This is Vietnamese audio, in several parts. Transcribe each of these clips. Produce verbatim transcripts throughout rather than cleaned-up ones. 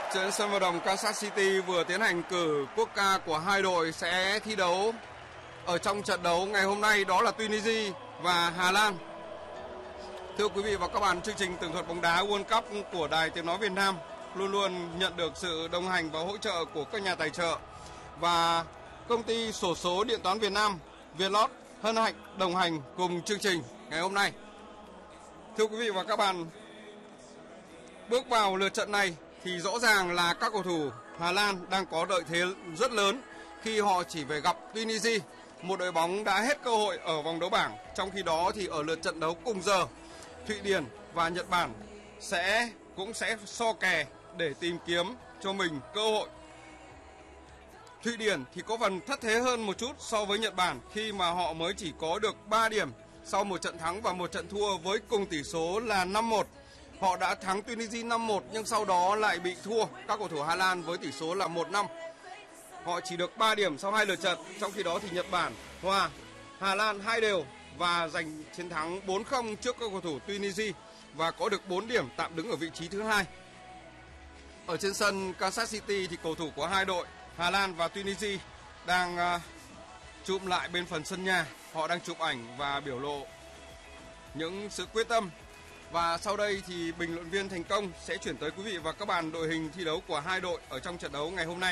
Trên sân vận động Kansas City vừa tiến hành cử quốc ca của hai đội sẽ thi đấu ở trong trận đấu ngày hôm nay, đó là Tunisia và Hà Lan. Thưa quý vị và các bạn, chương trình tường thuật bóng đá World Cup của Đài Tiếng nói Việt Nam luôn luôn nhận được sự đồng hành và hỗ trợ của các nhà tài trợ, và công ty xổ số điện toán Việt Nam Vietlott hân hạnh đồng hành cùng chương trình ngày hôm nay. Thưa quý vị và các bạn, bước vào lượt trận này thì rõ ràng là các cầu thủ Hà Lan đang có lợi thế rất lớn khi họ chỉ phải gặp Tunisia, một đội bóng đã hết cơ hội ở vòng đấu bảng. Trong khi đó thì ở lượt trận đấu cùng giờ, Thụy Điển và Nhật Bản sẽ cũng sẽ so kè để tìm kiếm cho mình cơ hội. Thụy Điển thì có phần thất thế hơn một chút so với Nhật Bản khi mà họ mới chỉ có được ba điểm sau một trận thắng và một trận thua với cùng tỷ số là năm một. Họ đã thắng Tunisia năm một nhưng sau đó lại bị thua các cầu thủ Hà Lan với tỷ số là một năm. Họ chỉ được ba điểm sau hai lượt trận, trong khi đó thì Nhật Bản hòa, Hà Lan hai đều và giành chiến thắng bốn không trước các cầu thủ Tunisia và có được bốn điểm, tạm đứng ở vị trí thứ hai. Ở trên sân Kansas City thì cầu thủ của hai đội Hà Lan và Tunisia đang uh, chụm lại bên phần sân nhà. Họ đang chụp ảnh và biểu lộ những sự quyết tâm. Và sau đây thì bình luận viên Thành Công sẽ chuyển tới quý vị và các bạn đội hình thi đấu của hai đội ở trong trận đấu ngày hôm nay.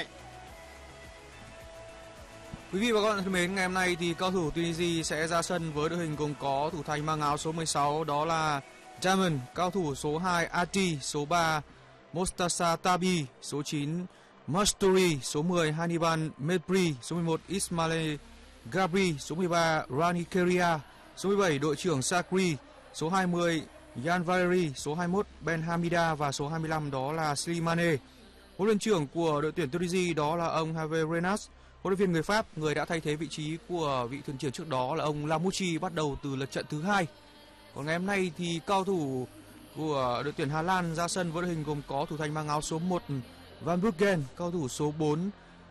Quý vị và các bạn thân mến, ngày hôm nay thì cầu thủ Tunisia sẽ ra sân với đội hình gồm có thủ thành mang áo số mười sáu đó là Diamond, cao thủ số hai Ati, số ba Mostasa Tabi, số chín Masturi, số mười Hannibal Mepri, số mười một Ismail Gabri, số mười ba Rani Keria, số mười bảy đội trưởng Sakri, số hai mươi Yan Valeri, số hai mươi mốt Ben Hamida và số hai mươi lăm đó là Slimane. Huấn luyện trưởng của đội tuyển Tunisia đó là ông Hervé Renard, huấn luyện viên người Pháp, người đã thay thế vị trí của vị thuyền trưởng trước đó là ông Lamouchi bắt đầu từ lượt trận thứ hai. Còn ngày hôm nay thì cao thủ của đội tuyển Hà Lan ra sân với đội hình gồm có thủ thành mang áo số một Van Bruggen, cao thủ số bốn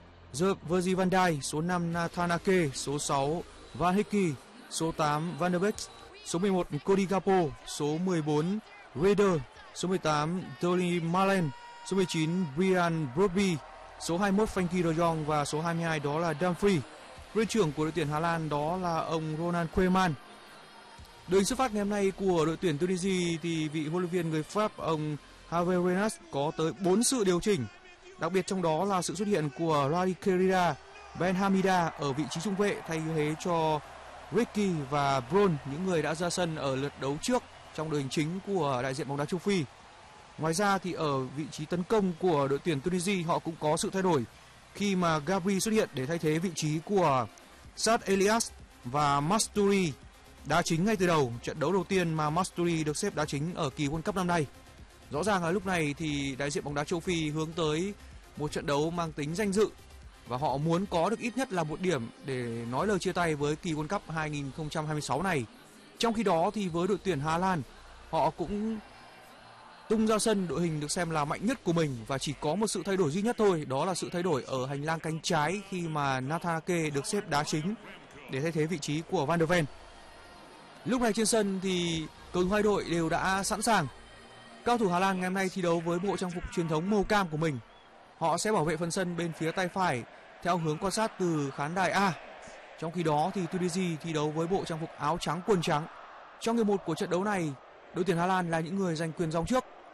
Virgil van Dijk, số năm Nathan Ake, số sáu Van Hickey, số tám Van der Beek, số mười một Cody Gakpo, số mười bốn Raider, số mười tám Tony Malen, số mười chín Brian Brobby, số hai mươi mốt Frankie de Jong và số hai mươi hai đó là Dumfries. Huấn luyện trưởng của đội tuyển Hà Lan đó là ông Ronald Koeman. Đội hình xuất phát ngày hôm nay của đội tuyển Tunisia thì vị huấn luyện viên người Pháp ông Hervé Renard có tới bốn sự điều chỉnh, đặc biệt trong đó là sự xuất hiện của Rani Keria, Ben Hamida ở vị trí trung vệ thay thế cho Ricky và Bron, những người đã ra sân ở lượt đấu trước trong đội hình chính của đại diện bóng đá châu Phi. Ngoài ra thì ở vị trí tấn công của đội tuyển Tunisia họ cũng có sự thay đổi khi mà Gabri xuất hiện để thay thế vị trí của Saad Elias và Masturi đá chính ngay từ đầu. Trận đấu đầu tiên mà Masturi được xếp đá chính ở kỳ World Cup năm nay. Rõ ràng là lúc này thì đại diện bóng đá châu Phi hướng tới một trận đấu mang tính danh dự và họ muốn có được ít nhất là một điểm để nói lời chia tay với kỳ World Cup hai không hai sáu này. Trong khi đó thì với đội tuyển Hà Lan, họ cũng tung ra sân đội hình được xem là mạnh nhất của mình và chỉ có một sự thay đổi duy nhất thôi, đó là sự thay đổi ở hành lang cánh trái khi mà Nathan Ake được xếp đá chính để thay thế vị trí của Van der Ven. Lúc này trên sân thì cầu thủ hai đội đều đã sẵn sàng. Cao thủ Hà Lan ngày hôm nay thi đấu với bộ trang phục truyền thống màu cam của mình. Họ sẽ bảo vệ phần sân bên phía tay phải theo hướng quan sát từ khán đài A. Trong khi đó thì Tunisia thi đấu với bộ trang phục áo trắng quần trắng. Trong hiệp một của trận đấu này, đội tuyển Hà Lan là những người giành quyền rong trước.